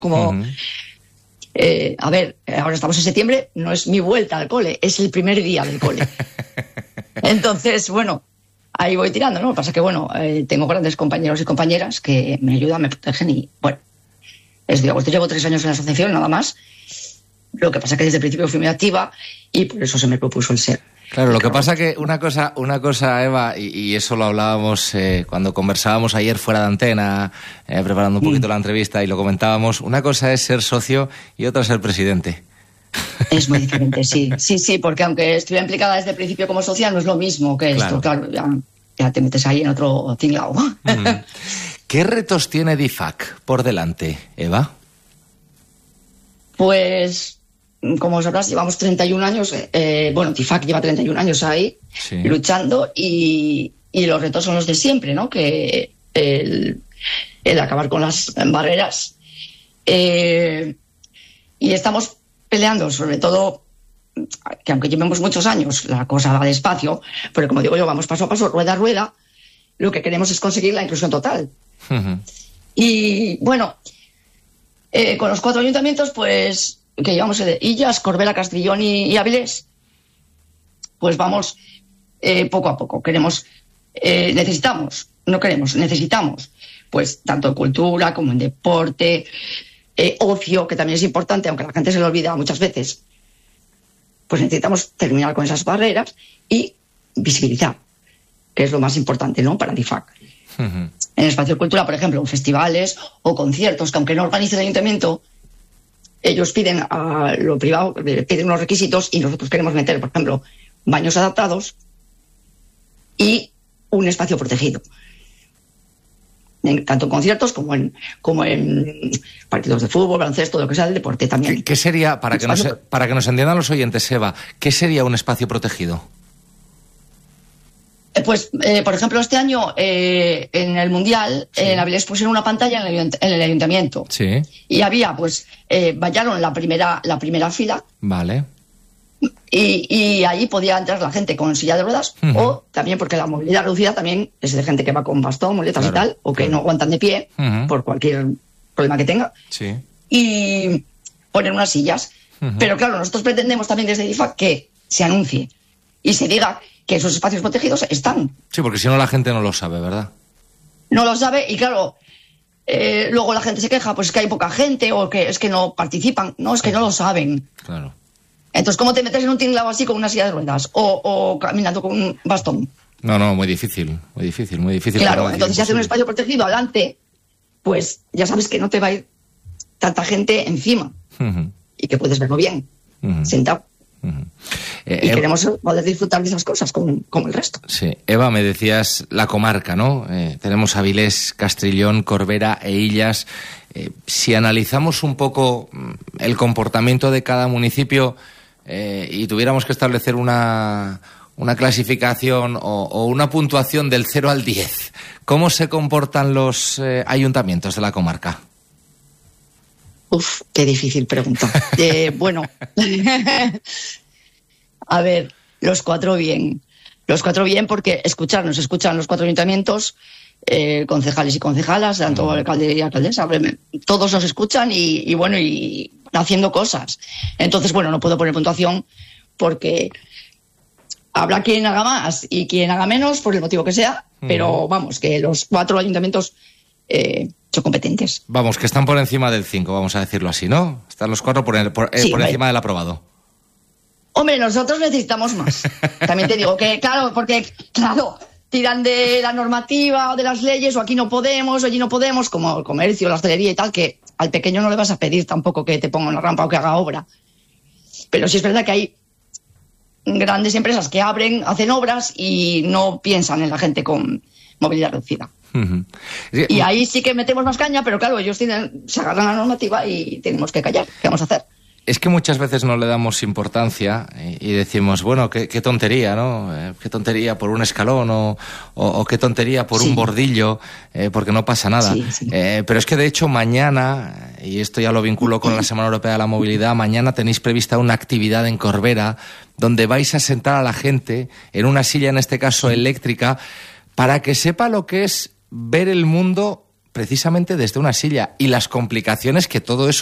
Como, a ver, ahora estamos en septiembre, no es mi vuelta al cole, es el primer día del cole. Entonces, bueno, ahí voy tirando, ¿no? Lo que pasa es que, bueno, tengo grandes compañeros y compañeras que me ayudan, me protegen y, bueno, digamos, yo llevo 3 años en la asociación, nada más. Lo que pasa es que desde el principio fui muy activa y por eso se me propuso el ser. Claro, lo que pasa que una cosa, Eva, y eso lo hablábamos cuando conversábamos ayer fuera de antena, preparando un poquito la entrevista, y lo comentábamos, una cosa es ser socio y otra ser presidente. Es muy diferente, sí, porque aunque estuviera implicada desde el principio como socia, no es lo mismo que esto, claro, ya te metes ahí en otro tinglao. ¿Qué retos tiene DIFAC por delante, Eva? Pues, como sabrás, llevamos 31 años, DIFAC lleva 31 años ahí, luchando, y los retos son los de siempre, ¿no? Que el acabar con las barreras. Y estamos peleando, sobre todo, que aunque llevemos muchos años, la cosa va despacio, pero como digo yo, vamos paso a paso, rueda a rueda, lo que queremos es conseguir la inclusión total. Y, bueno, con los 4 ayuntamientos, pues, que llevamos Illas, Corbera, Castrillón y Avilés, pues vamos poco a poco. Necesitamos, pues, tanto en cultura como en deporte, ocio, que también es importante, aunque la gente se lo olvida muchas veces. Pues necesitamos terminar con esas barreras y visibilizar, que es lo más importante, ¿no?, para DIFAC. En el espacio de cultura, por ejemplo, festivales o conciertos, que aunque no organice el ayuntamiento, ellos piden a lo privado, piden unos requisitos, y nosotros queremos meter, por ejemplo, baños adaptados y un espacio protegido. Tanto en conciertos como en partidos de fútbol, baloncesto, lo que sea del deporte también. ¿Qué sería, para que nos entiendan los oyentes, Eva, qué sería un espacio protegido? Pues, por ejemplo, este año en el Mundial, en Avilés pusieron una pantalla en el ayuntamiento. Sí. Y había, pues, vallaron la primera fila. Vale. Y ahí podía entrar la gente con silla de ruedas, o también porque la movilidad reducida también es de gente que va con bastón, muletas y tal, o que no aguantan de pie por cualquier problema que tenga. Sí. Y poner unas sillas. Pero claro, nosotros pretendemos también desde DIFAC que se anuncie y se diga que esos espacios protegidos están. Sí, porque si no la gente no lo sabe, ¿verdad? No lo sabe, y claro, luego la gente se queja, pues es que hay poca gente, o que es que no participan. No, es que no lo saben. Claro. Entonces, ¿cómo te metes en un tinglado así con una silla de ruedas o caminando con un bastón? No, muy difícil. Claro, entonces si haces un espacio protegido adelante, pues ya sabes que no te va a ir tanta gente encima y que puedes verlo bien, sentado. Y queremos poder disfrutar de esas cosas como el resto. Sí. Eva, me decías la comarca, ¿no? Tenemos Avilés, Castrillón, Corbera e Illas. Si analizamos un poco el comportamiento de cada municipio y tuviéramos que establecer una clasificación o una puntuación del 0 al 10, ¿cómo se comportan los ayuntamientos de la comarca? Uf, qué difícil pregunta. Bueno, a ver, los 4 bien. Los 4 bien porque nos escuchan los 4 ayuntamientos, concejales y concejalas, tanto alcalde y alcaldesa, todos nos escuchan y bueno, y haciendo cosas. Entonces, bueno, no puedo poner puntuación porque habrá quien haga más y quien haga menos, por el motivo que sea, pero vamos, que los 4 ayuntamientos son competentes. Vamos, que están por encima del 5, vamos a decirlo así, ¿no? Están los 4 por encima del aprobado. Hombre, nosotros necesitamos más. También te digo que, claro, porque, claro, tiran de la normativa o de las leyes, o aquí no podemos, o allí no podemos, como el comercio, la hostelería y tal, que al pequeño no le vas a pedir tampoco que te ponga una rampa o que haga obra. Pero sí es verdad que hay grandes empresas que hacen obras y no piensan en la gente con movilidad reducida. Y ahí sí que metemos más caña, pero claro, ellos se agarran a la normativa y tenemos que callar. ¿Qué vamos a hacer? Es que muchas veces no le damos importancia y decimos, bueno, qué tontería, ¿no? Qué tontería por un escalón o qué tontería por un bordillo, porque no pasa nada. Sí. Pero es que de hecho mañana, y esto ya lo vinculo con la Semana Europea de la Movilidad, mañana tenéis prevista una actividad en Corbera donde vais a sentar a la gente en una silla, en este caso eléctrica, para que sepa lo que es ver el mundo precisamente desde una silla y las complicaciones que todo eso